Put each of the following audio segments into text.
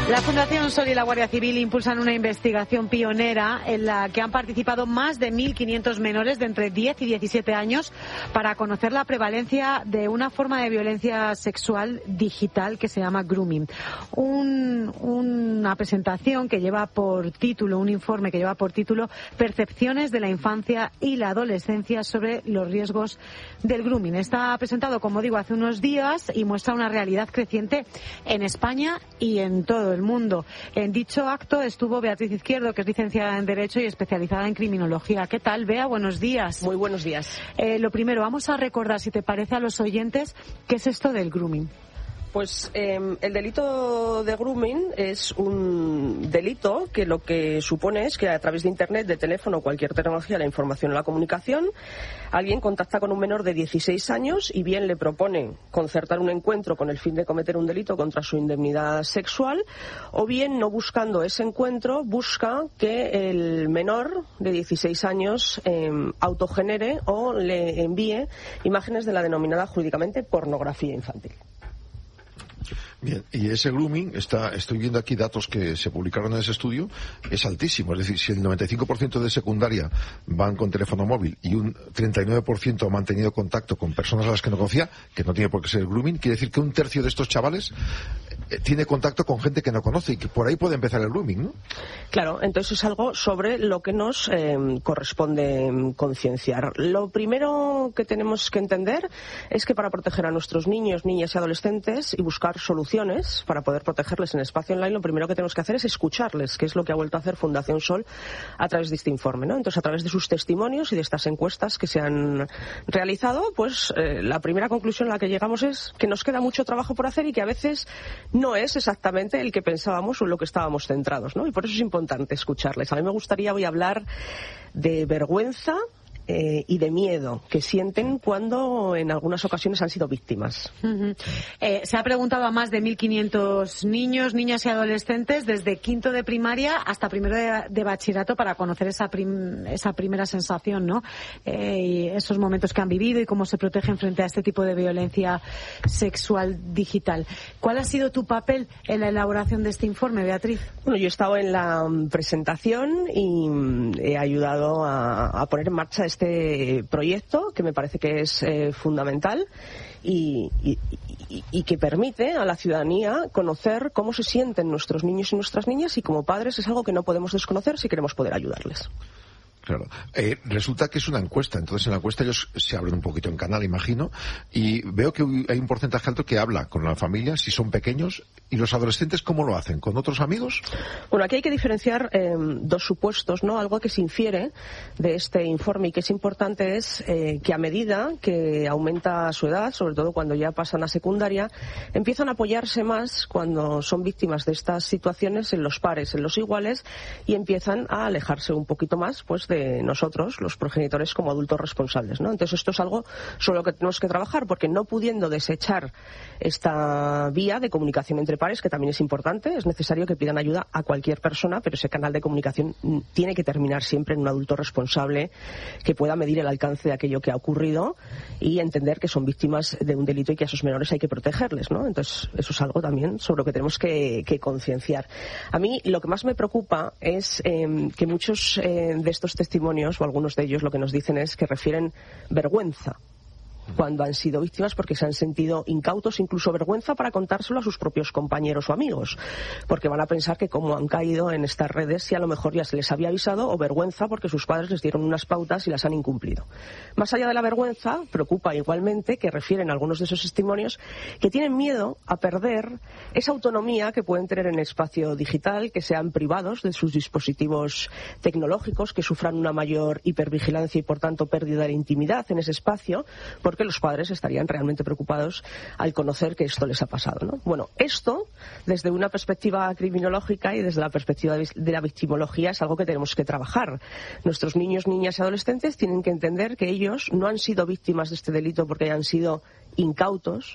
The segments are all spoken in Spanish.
La Fundación Sol y la Guardia Civil impulsan una investigación pionera en la que han participado más de 1.500 menores de entre 10 y 17 años para conocer la prevalencia de una forma de violencia sexual digital que se llama grooming. Una presentación que lleva por título, un informe que lleva por título Percepciones de la infancia y la adolescencia sobre los riesgos del grooming. Está presentado, como digo, hace unos días y muestra una realidad creciente en España y en todo el mundo. En dicho acto estuvo Beatriz Izquierdo, que es licenciada en Derecho y especializada en Criminología. ¿Qué tal, Bea? Buenos días. Muy buenos días. Lo primero, vamos a recordar, si te parece, a los oyentes, ¿qué es esto del grooming? Pues el delito de grooming es un delito que lo que supone es que a través de Internet, de teléfono o cualquier tecnología, la información o la comunicación, alguien contacta con un menor de 16 años y bien le propone concertar un encuentro con el fin de cometer un delito contra su indemnidad sexual, o bien, no buscando ese encuentro, busca que el menor de 16 años autogenere o le envíe imágenes de la denominada jurídicamente pornografía infantil. Bien, y ese grooming, estoy viendo aquí datos que se publicaron en ese estudio, es altísimo. Es decir, si el 95% de secundaria van con teléfono móvil y un 39% ha mantenido contacto con personas a las que no conocía, que no tiene por qué ser el grooming, quiere decir que un tercio de estos chavales tiene contacto con gente que no conoce y que por ahí puede empezar el grooming, ¿no? Claro, entonces es algo sobre lo que nos corresponde concienciar. Lo primero que tenemos que entender es que para proteger a nuestros niños, niñas y adolescentes y buscar soluciones para poder protegerles en el espacio online, lo primero que tenemos que hacer es escucharles, que es lo que ha vuelto a hacer Fundación Sol a través de este informe, ¿no? Entonces, a través de sus testimonios y de estas encuestas que se han realizado, pues la primera conclusión a la que llegamos es que nos queda mucho trabajo por hacer y que a veces no es exactamente el que pensábamos o en lo que estábamos centrados, ¿no? Y por eso es importante escucharles. A mí me gustaría hoy hablar de vergüenza y de miedo que sienten cuando en algunas ocasiones han sido víctimas. Se ha preguntado a más de 1.500 niños, niñas y adolescentes desde quinto de primaria hasta primero de bachillerato para conocer esa primera sensación, ¿no? Y esos momentos que han vivido y cómo se protegen frente a este tipo de violencia sexual digital. ¿Cuál ha sido tu papel en la elaboración de este informe, Beatriz? Bueno, yo he estado en la presentación y he ayudado a poner en marcha este proyecto, que me parece que es fundamental y que permite a la ciudadanía conocer cómo se sienten nuestros niños y nuestras niñas, y como padres es algo que no podemos desconocer si queremos poder ayudarles. Claro. Resulta que es una encuesta, entonces en la encuesta ellos se abren un poquito en canal, imagino, y veo que hay un porcentaje alto que habla con la familia, si son pequeños, y los adolescentes, ¿cómo lo hacen? ¿Con otros amigos? Bueno, aquí hay que diferenciar dos supuestos, ¿no? Algo que se infiere de este informe y que es importante es que a medida que aumenta su edad, sobre todo cuando ya pasan a secundaria, empiezan a apoyarse más cuando son víctimas de estas situaciones en los pares, en los iguales, y empiezan a alejarse un poquito más, pues, de nosotros, los progenitores, como adultos responsables, ¿no? Entonces esto es algo sobre lo que tenemos que trabajar, porque no pudiendo desechar esta vía de comunicación entre pares, que también es importante, es necesario que pidan ayuda a cualquier persona, pero ese canal de comunicación tiene que terminar siempre en un adulto responsable que pueda medir el alcance de aquello que ha ocurrido y entender que son víctimas de un delito y que a esos menores hay que protegerles, ¿no? Entonces eso es algo también sobre lo que tenemos que concienciar. A mí lo que más me preocupa es que muchos de estos testimonios, o algunos de ellos, lo que nos dicen es que refieren vergüenza cuando han sido víctimas, porque se han sentido incautos, incluso vergüenza para contárselo a sus propios compañeros o amigos, porque van a pensar que como han caído en estas redes, si a lo mejor ya se les había avisado, o vergüenza porque sus padres les dieron unas pautas y las han incumplido. Más allá de la vergüenza, preocupa igualmente que refieren algunos de esos testimonios que tienen miedo a perder esa autonomía que pueden tener en el espacio digital, que sean privados de sus dispositivos tecnológicos, que sufran una mayor hipervigilancia y por tanto pérdida de intimidad en ese espacio, porque los padres estarían realmente preocupados al conocer que esto les ha pasado, ¿no? Bueno, esto, desde una perspectiva criminológica y desde la perspectiva de la victimología, es algo que tenemos que trabajar. Nuestros niños, niñas y adolescentes tienen que entender que ellos no han sido víctimas de este delito porque hayan sido incautos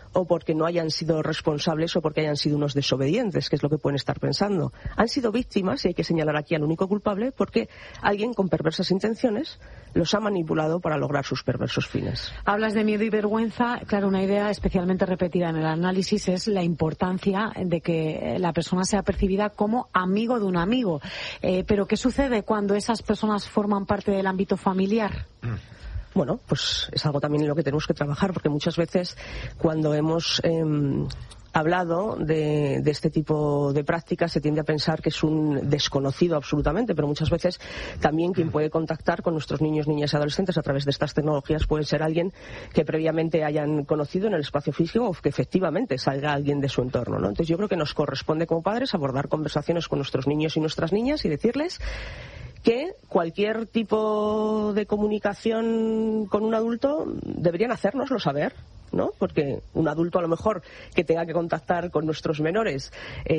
o porque no hayan sido responsables o porque hayan sido unos desobedientes, que es lo que pueden estar pensando. Han sido víctimas, y hay que señalar aquí al único culpable, porque alguien con perversas intenciones los ha manipulado para lograr sus perversos fines. Hablas de miedo y vergüenza. Claro, una idea especialmente repetida en el análisis es la importancia de que la persona sea percibida como amigo de un amigo. Pero ¿qué sucede cuando esas personas forman parte del ámbito familiar? Bueno, pues es algo también en lo que tenemos que trabajar, porque muchas veces cuando hemos hablado de este tipo de prácticas se tiende a pensar que es un desconocido absolutamente, pero muchas veces también quien puede contactar con nuestros niños, niñas y adolescentes a través de estas tecnologías puede ser alguien que previamente hayan conocido en el espacio físico o que efectivamente salga alguien de su entorno, ¿no? Entonces yo creo que nos corresponde como padres abordar conversaciones con nuestros niños y nuestras niñas y decirles que cualquier tipo de comunicación con un adulto deberían hacérnoslo saber, ¿no? Porque un adulto a lo mejor que tenga que contactar con nuestros menores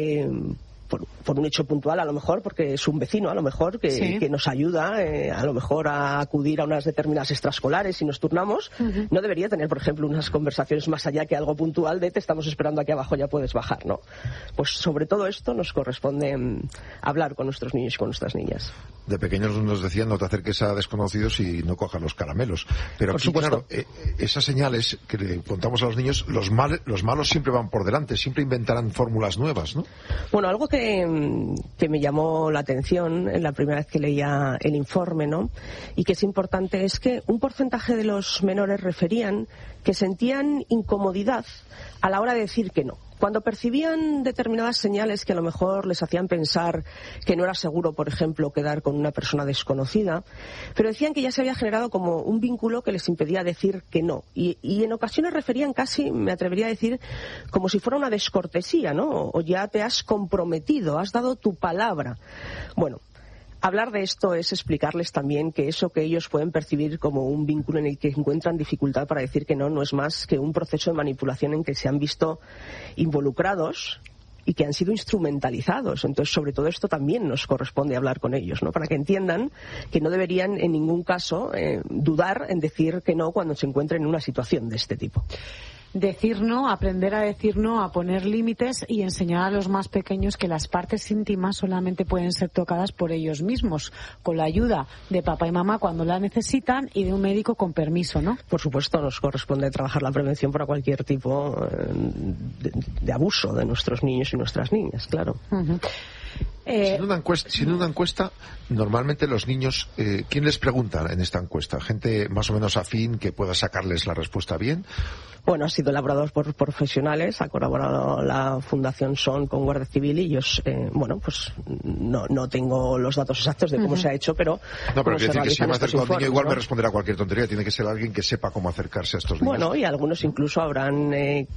por un hecho puntual, a lo mejor porque es un vecino, a lo mejor que nos ayuda a lo mejor a acudir a unas determinadas extraescolares si nos turnamos, no debería tener, por ejemplo, unas conversaciones más allá que algo puntual de te estamos esperando aquí abajo, ya puedes bajar, ¿no? Pues sobre todo esto nos corresponde hablar con nuestros niños y con nuestras niñas. De pequeños nos decían no te acerques a desconocidos y no cojas los caramelos, pero aquí, claro, esas señales que le contamos a los niños, los malos siempre van por delante, siempre inventarán fórmulas nuevas, ¿no? Bueno, algo que me llamó la atención en la primera vez que leía el informe, ¿no? Y que es importante es que un porcentaje de los menores referían que sentían incomodidad a la hora de decir que no. Cuando percibían determinadas señales que a lo mejor les hacían pensar que no era seguro, por ejemplo, quedar con una persona desconocida, pero decían que ya se había generado como un vínculo que les impedía decir que no. Y en ocasiones referían casi, me atrevería a decir, como si fuera una descortesía, ¿no? O ya te has comprometido, has dado tu palabra. Bueno, hablar de esto es explicarles también que eso que ellos pueden percibir como un vínculo en el que encuentran dificultad para decir que no es más que un proceso de manipulación en que se han visto involucrados y que han sido instrumentalizados. Entonces, sobre todo esto también nos corresponde hablar con ellos, ¿no? Para que entiendan que no deberían en ningún caso dudar en decir que no cuando se encuentren en una situación de este tipo. Decir no, aprender a decir no, a poner límites y enseñar a los más pequeños que las partes íntimas solamente pueden ser tocadas por ellos mismos, con la ayuda de papá y mamá cuando la necesitan y de un médico con permiso, ¿no? Por supuesto, nos corresponde trabajar la prevención para cualquier tipo de abuso de nuestros niños y nuestras niñas, claro. Uh-huh. Sin una encuesta, normalmente los niños, ¿quién les pregunta en esta encuesta? ¿Gente más o menos afín que pueda sacarles la respuesta bien? Bueno, ha sido elaborado por profesionales, ha colaborado la Fundación SON con Guardia Civil y ellos, pues no tengo los datos exactos de cómo se ha hecho, pero... No, pero quiere decir que si yo me acerco a un niño igual me responderá cualquier tontería, tiene que ser alguien que sepa cómo acercarse a estos niños. Bueno, y algunos incluso habrán...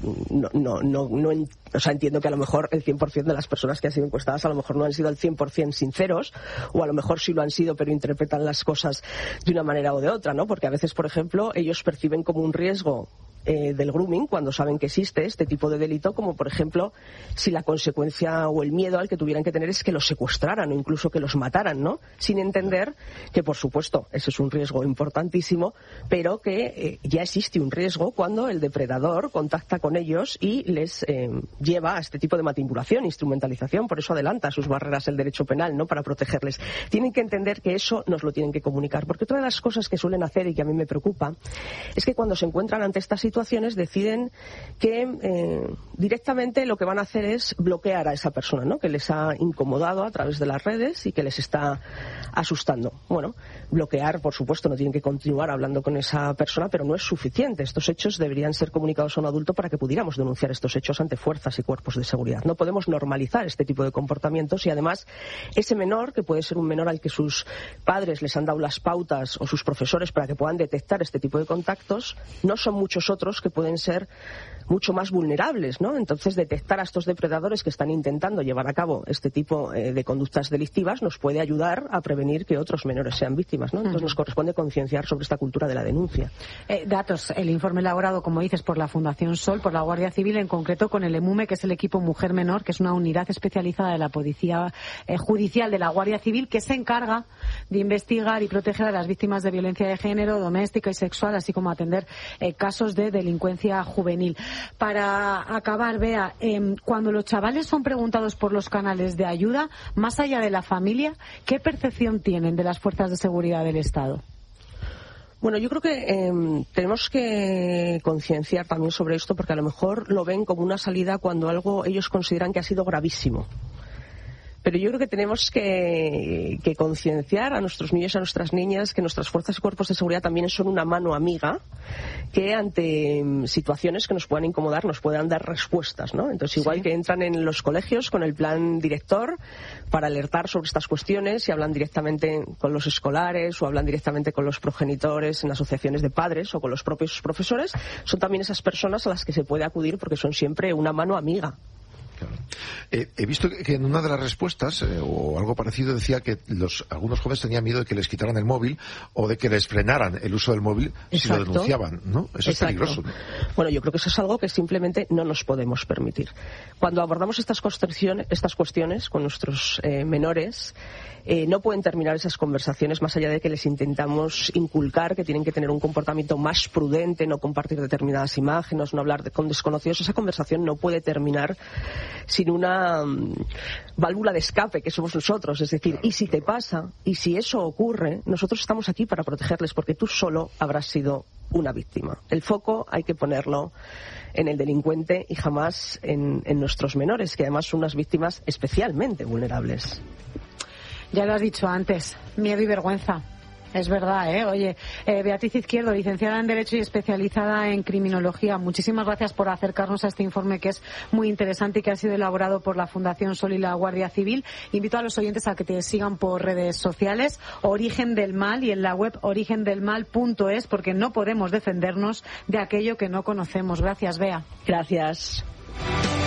entiendo que a lo mejor el 100% de las personas que han sido encuestadas a lo mejor no han sido al 100% sinceros, o a lo mejor sí lo han sido, pero interpretan las cosas de una manera o de otra, ¿no? Porque a veces, por ejemplo, ellos perciben como un riesgo del grooming cuando saben que existe este tipo de delito, como por ejemplo si la consecuencia o el miedo al que tuvieran que tener es que los secuestraran o incluso que los mataran, ¿no? Sin entender que, por supuesto, ese es un riesgo importantísimo, pero que ya existe un riesgo cuando el depredador contacta con ellos y les lleva a este tipo de manipulación, instrumentalización. Por eso adelanta sus barreras el derecho penal, ¿no? Para protegerles. Tienen que entender que eso nos lo tienen que comunicar, porque otra de las cosas que suelen hacer y que a mí me preocupa es que cuando se encuentran ante esta situaciones deciden que directamente lo que van a hacer es bloquear a esa persona, ¿no? Que les ha incomodado a través de las redes y que les está asustando. Bueno, bloquear, por supuesto, no tienen que continuar hablando con esa persona, pero no es suficiente. Estos hechos deberían ser comunicados a un adulto para que pudiéramos denunciar estos hechos ante fuerzas y cuerpos de seguridad. No podemos normalizar este tipo de comportamientos y además ese menor, que puede ser un menor al que sus padres les han dado las pautas o sus profesores para que puedan detectar este tipo de contactos, no son muchos otros que pueden ser mucho más vulnerables, ¿no? Entonces, detectar a estos depredadores que están intentando llevar a cabo este tipo de conductas delictivas nos puede ayudar a prevenir que otros menores sean víctimas, ¿no? Entonces, nos corresponde concienciar sobre esta cultura de la denuncia. Datos, el informe elaborado, como dices, por la Fundación SOL, por la Guardia Civil, en concreto con el EMUME, que es el equipo Mujer Menor, que es una unidad especializada de la Policía Judicial de la Guardia Civil, que se encarga de investigar y proteger a las víctimas de violencia de género, doméstica y sexual, así como atender casos de delincuencia juvenil. Para acabar, Bea, cuando los chavales son preguntados por los canales de ayuda, más allá de la familia, ¿qué percepción tienen de las fuerzas de seguridad del Estado? Bueno, yo creo que tenemos que concienciar también sobre esto, porque a lo mejor lo ven como una salida cuando algo ellos consideran que ha sido gravísimo. Pero yo creo que tenemos que concienciar a nuestros niños y a nuestras niñas que nuestras fuerzas y cuerpos de seguridad también son una mano amiga que ante situaciones que nos puedan incomodar nos puedan dar respuestas, ¿no? Entonces, igual que entran en los colegios con el plan director para alertar sobre estas cuestiones y hablan directamente con los escolares o hablan directamente con los progenitores en asociaciones de padres o con los propios profesores, son también esas personas a las que se puede acudir porque son siempre una mano amiga. Claro. He visto que en una de las respuestas o algo parecido decía que algunos jóvenes tenían miedo de que les quitaran el móvil o de que les frenaran el uso del móvil. Exacto. Si lo denunciaban, ¿no? Eso es peligroso, ¿no? Bueno, yo creo que eso es algo que simplemente no nos podemos permitir. Cuando abordamos estas cuestiones con nuestros menores, no pueden terminar esas conversaciones más allá de que les intentamos inculcar que tienen que tener un comportamiento más prudente, no compartir determinadas imágenes, no hablar con desconocidos. Esa conversación no puede terminar sin una válvula de escape que somos nosotros. Es decir, y si te pasa, y si eso ocurre, nosotros estamos aquí para protegerles, porque tú solo habrás sido una víctima. El foco hay que ponerlo en el delincuente y jamás en nuestros menores, que además son unas víctimas especialmente vulnerables. Ya lo has dicho antes, miedo y vergüenza. Es verdad, ¿eh? Oye, Beatriz Izquierdo, licenciada en Derecho y especializada en Criminología, muchísimas gracias por acercarnos a este informe que es muy interesante y que ha sido elaborado por la Fundación Sol y la Guardia Civil. Invito a los oyentes a que te sigan por redes sociales, Origen del Mal, y en la web origendelmal.es, porque no podemos defendernos de aquello que no conocemos. Gracias, Bea. Gracias.